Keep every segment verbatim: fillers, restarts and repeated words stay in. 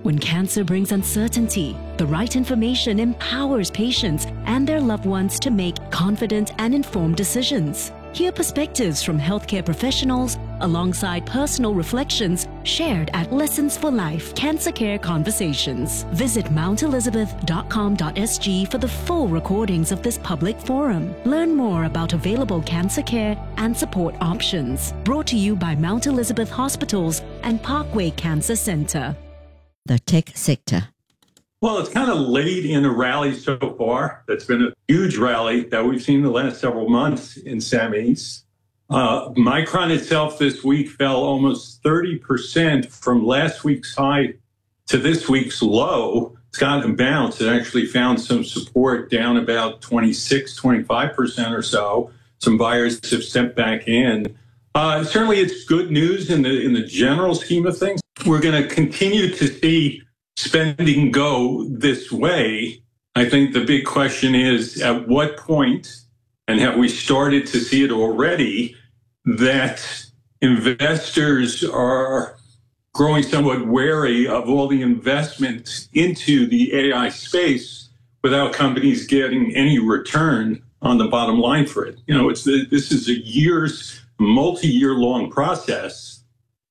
When cancer brings uncertainty, the right information empowers patients and their loved ones to make confident and informed decisions. Hear perspectives from healthcare professionals alongside personal reflections shared at Lessons for Life Cancer Care Conversations. Visit mount elizabeth dot com dot s g for the full recordings of this public forum. Learn more about available cancer care and support options. Brought to you by Mount Elizabeth Hospitals and Parkway Cancer Center. The tech sector. Well, it's kind of late in a rally so far. That's been a huge rally that we've seen the last several months in SAMEs. Uh, Micron itself this week fell almost thirty percent from last week's high to this week's low. It's gotten a bounce. It actually found some support down about twenty-six, twenty-five percent or so. Some buyers have stepped back in. Uh, certainly, it's good news in the in the general scheme of things. We're going to continue to see spending go this way. I think the big question is at what point, and have we started to see it already, that investors are growing somewhat wary of all the investment into the A I space without companies getting any return on the bottom line for it. You know, it's the, this is a years, multi-year long process.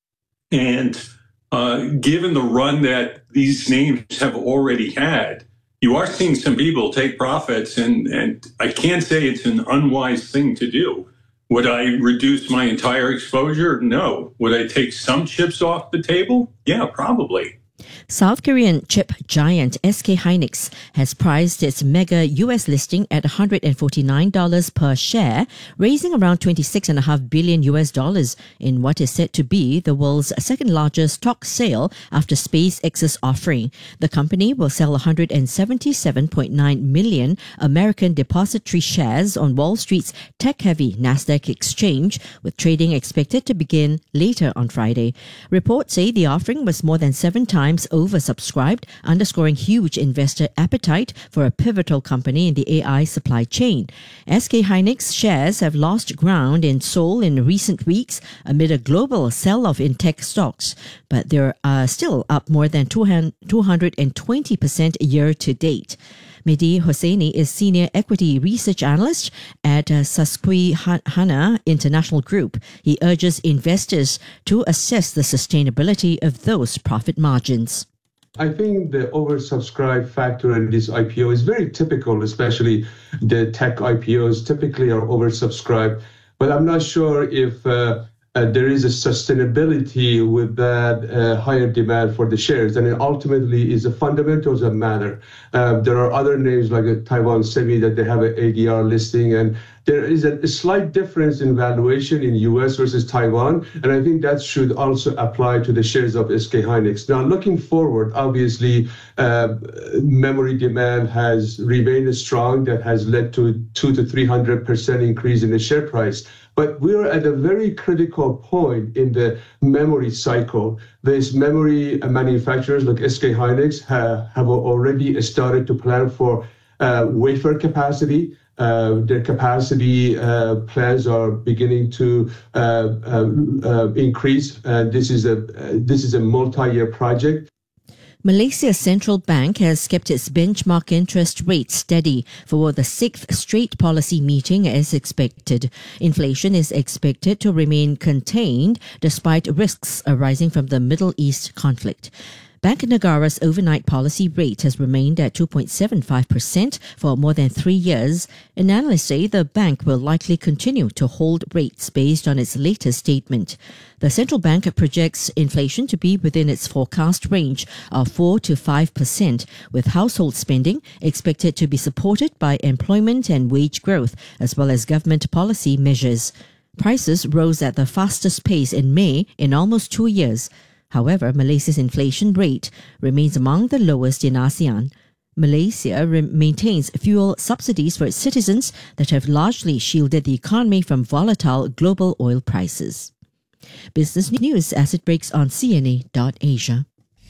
And uh, given the run that these names have already had, you are seeing some people take profits, and, and I can't say it's an unwise thing to do. Would I reduce my entire exposure? No. Would I take some chips off the table? Yeah, probably. South Korean chip giant S K Hynix has priced its mega U S listing at one hundred forty-nine dollars per share, raising around twenty-six point five billion U S dollars in what is said to be the world's second largest stock sale after SpaceX's offering. The company will sell one hundred seventy-seven point nine million American depository shares on Wall Street's tech-heavy Nasdaq exchange, with trading expected to begin later on Friday. Reports say the offering was more than seven times oversubscribed, underscoring huge investor appetite for a pivotal company in the A I supply chain. S K Hynix shares have lost ground in Seoul in recent weeks amid a global sell-off in tech stocks, but they are still up more than two hundred twenty percent year to date. Mehdi Hosseini is Senior Equity Research Analyst at uh, Susquehanna International Group. He urges investors to assess the sustainability of those profit margins. I think the oversubscribed factor in this I P O is very typical, especially the tech I P Os typically are oversubscribed. But I'm not sure if uh, uh, there is a sustainability with that uh, higher demand for the shares. And it ultimately is the fundamentals that matter. Uh, there are other names like a Taiwan Semi that they have an A D R listing, and there is a, a slight difference in valuation in U S versus Taiwan, and I think that should also apply to the shares of S K Hynix. Now, looking forward, obviously, uh, memory demand has remained strong. That has led to two to three hundred percent increase in the share price. But we're at a very critical point in the memory cycle. These memory manufacturers like S K Hynix have, have already started to plan for uh, wafer capacity. Uh, their capacity uh, plans are beginning to uh, uh, uh, increase. Uh, this is a uh, this is a multi-year project. Malaysia's central bank has kept its benchmark interest rate steady for the sixth straight policy meeting as expected. Inflation is expected to remain contained despite risks arising from the Middle East conflict. Bank Negara's overnight policy rate has remained at two point seven five percent for more than three years, and analysts say the bank will likely continue to hold rates based on its latest statement. The central bank projects inflation to be within its forecast range of four to five percent, with household spending expected to be supported by employment and wage growth, as well as government policy measures. Prices rose at the fastest pace in May in almost two years. However, Malaysia's inflation rate remains among the lowest in ASEAN. Malaysia re- maintains fuel subsidies for its citizens that have largely shielded the economy from volatile global oil prices. Business news as it breaks on C N A dot Asia.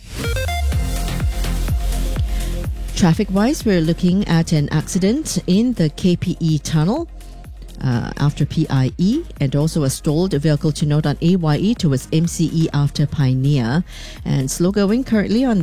Traffic-wise, we're looking at an accident in the K P E tunnel. Uh, after P I E, and also a stalled vehicle to note on A Y E towards M C E after Pioneer, and slow going currently on